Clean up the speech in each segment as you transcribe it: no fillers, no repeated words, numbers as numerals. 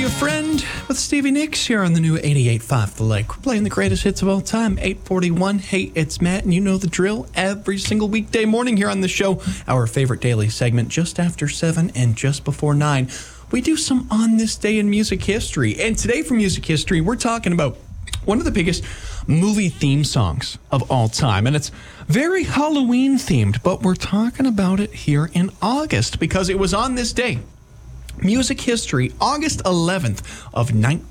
you a friend with Stevie Nicks here on the new 88.5 The Lake. We're playing the greatest hits of all time, 8:41. Hey, it's Matt, and you know the drill. Every single weekday morning here on the show, our favorite daily segment, just after 7 and just before 9, we do some On This Day in Music History. And today for Music History, we're talking about one of the biggest movie theme songs of all time. And it's very Halloween themed, but we're talking about it here in August because it was on this day. Music history, August 11th of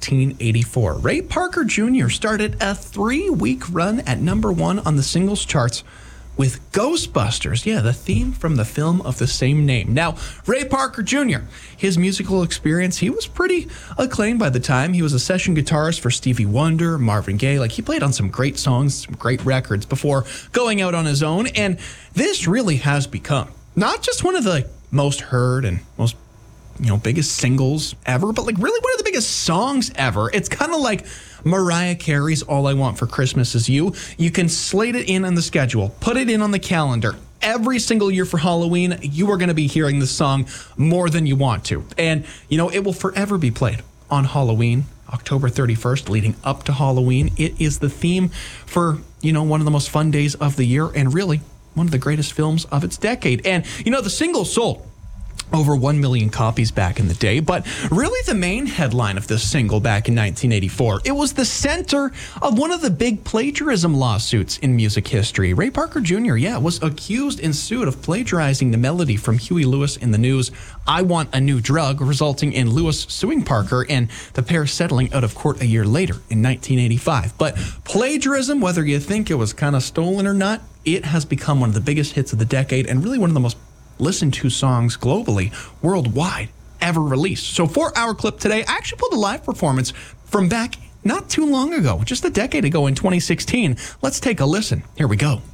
1984. Ray Parker Jr. started a 3-week run at number 1 on the singles charts with Ghostbusters. Yeah, the theme from the film of the same name. Now, Ray Parker Jr., his musical experience, he was pretty acclaimed by the time. He was a session guitarist for Stevie Wonder, Marvin Gaye. Like, he played on some great songs, some great records before going out on his own. And this really has become not just one of the most heard and most biggest singles ever, but like really one of the biggest songs ever. It's kind of like Mariah Carey's All I Want for Christmas Is You. You can slate it in on the schedule, put it in on the calendar. Every single year for Halloween, you are going to be hearing this song more than you want to. And, it will forever be played on Halloween, October 31st, leading up to Halloween. It is the theme for, one of the most fun days of the year and really one of the greatest films of its decade. And, the single sold over 1 million copies back in the day, but really the main headline of this single back in 1984, it was the center of one of the big plagiarism lawsuits in music history. Ray Parker Jr., was accused and sued of plagiarizing the melody from Huey Lewis in the News' I Want a New Drug, resulting in Lewis suing Parker and the pair settling out of court a year later in 1985. But plagiarism, whether you think it was kind of stolen or not, it has become one of the biggest hits of the decade and really one of the most listened to songs globally, worldwide, ever released. So for our clip today, I actually pulled a live performance from back not too long ago, just a decade ago in 2016. Let's take a listen. Here we go.